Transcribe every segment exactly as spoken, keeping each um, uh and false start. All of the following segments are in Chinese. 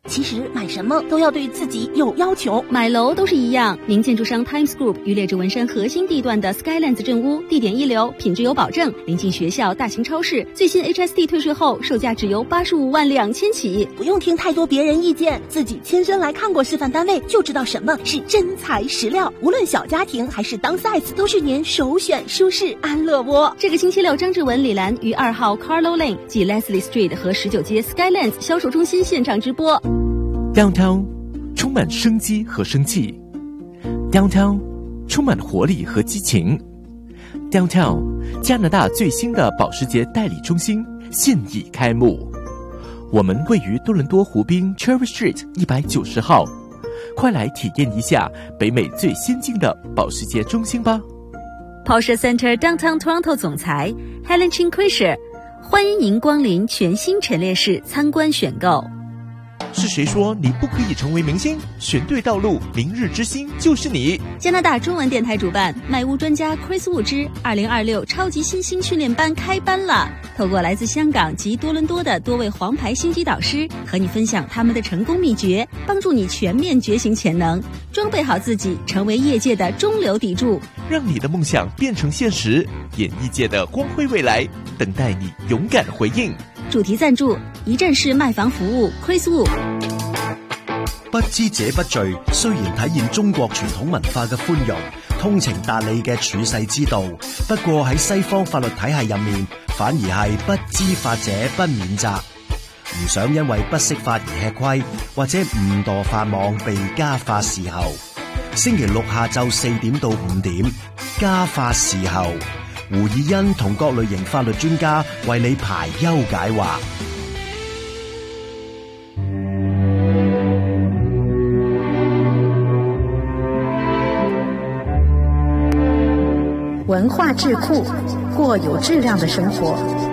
其实买什么都要对自己有要求， 买楼都是一样。名建筑商 Times Group 于列治文山核心地段的 Skylands 镇屋，地点一流，品质有保证，临近学校、大型超市，最新 H S D 退税后，售价只由八十五万两千起。 不用听太多别人意见，自己亲身来看过示范单位，就知道什么是真材实料。无论小家庭还是downsize，都是您首选舒适安乐窝。 这个星期六，张志文、李兰于二号 Carlo Lane 即 Leslie Street 和十九街 Skylands 销售中心现场直播。 Downtown 充满生机和生气， Downtown 充满活力和激情， Downtown 加拿大最新的保时捷代理中心现已开幕。我们位于多伦多湖滨 Cherry Street 一百九十号，快来体验一下北美最先进的保时捷中心吧。 Porsche Center Downtown Toronto 总裁 Helen Chin-Quisher 欢迎您光临全新陈列室参观选购。 是谁说你不可以成为明星？选对道路，明日之星就是你。 加拿大中文电台主办，卖屋专家 Chris Wu 之二零二六超级新星训练班开班了。透过来自香港及多伦多的多位黄牌星级导师，和你分享他们的成功秘诀，帮助你全面觉醒潜能，装备好自己，成为业界的中流砥柱， 让你的梦想变成现实。演艺界的光辉未来，等待你勇敢回應。 主題贊助一站式賣房服務 Chris Wu。 不知者不罪，雖然體現中國傳統文化嘅寬容、通情達理嘅處世之道，不過喺西方法律體系入面，反而係不知法者不免責。唔想因為不識法而吃虧，或者誤墮法網被家法伺候。星期六下晝四點到五點，家法伺候。胡以欣同各類型法律專家為你排憂解惑。 文化智庫，過有質量的生活。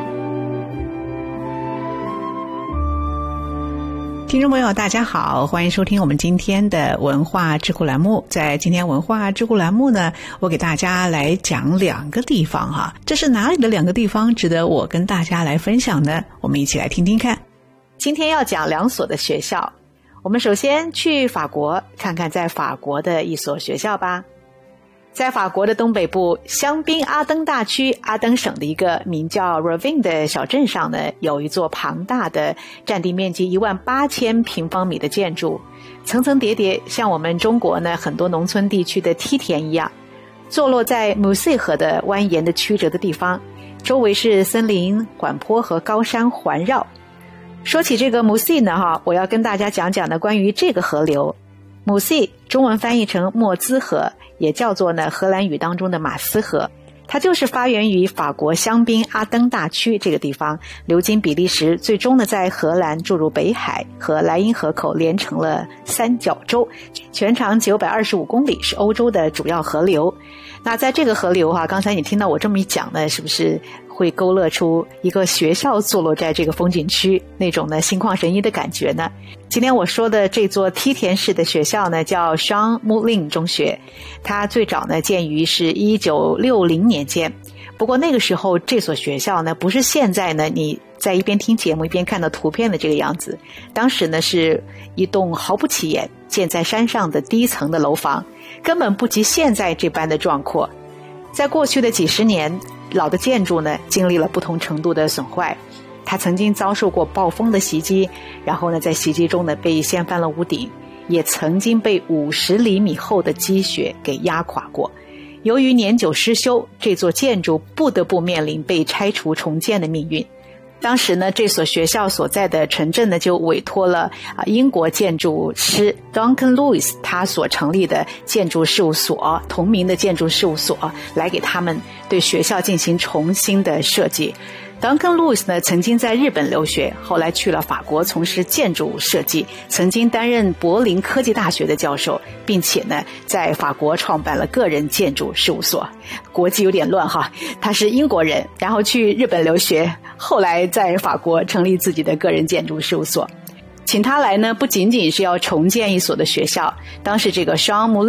听众朋友大家好，欢迎收听我们今天的文化智库栏目。在今天文化智库栏目呢，我给大家来讲两个地方哈，这是哪里的两个地方值得我跟大家来分享呢？我们一起来听听看。今天要讲两所的学校，我们首先去法国看看在法国的一所学校吧。在法国的东北部香槟阿登大区阿登省的一个名叫 Ravine 的小镇上呢，有一座庞大的占地面积一万八千平方米的建筑，层层叠叠，像我们中国呢很多农村地区的梯田一样，坐落在姆塞河的蜿蜒的曲折的地方，周围是森林、缓坡和高山环绕。说起这个姆塞呢哈，我要跟大家讲讲呢关于这个河流。姆塞中文翻译成莫兹河，也叫做呢荷兰语当中的马斯河，它就是发源于法国香槟阿登大区这个地方，流经比利时，最终呢在荷兰注入北海，和莱茵河口连成了三角洲，全长九百二十五公里，是欧洲的主要河流。那在这个河流啊，刚才你听到我这么一讲呢，是不是会勾勒出一个学校坐落在这个风景区那种呢心旷神怡的感觉呢？今天我说的这座梯田式的学校呢叫 Jean Moulin 中学，它最早呢建于是一九六零年间。不过那个时候这所学校呢不是现在呢你在一边听节目一边看到图片的这个样子，当时呢是一栋毫不起眼建在山上的低层的楼房，根本不及现在这般的壮阔。在过去的几十年，老的建筑呢经历了不同程度的损坏，它曾经遭受过暴风的袭击，然后呢在袭击中呢被掀翻了屋顶，也曾经被五十厘米厚的积雪给压垮过。由于年久失修，这座建筑不得不面临被拆除重建的命运。当时呢这所学校所在的城镇呢就委托了啊英国建筑师 Duncan Lewis 他所成立的建筑事务所，同名的建筑事务所，来给他们对学校进行重新的设计。Duncan Lewis 呢曾经在日本留学，后来去了法国从事建筑设计，曾经担任柏林科技大学的教授，并且呢在法国创办了个人建筑事务所。国际有点乱哈，他是英国人，然后去日本留学，后来在法国成立自己的个人建筑事务所。请他来呢不仅仅是要重建一所的学校，当时这个 Jean Moulin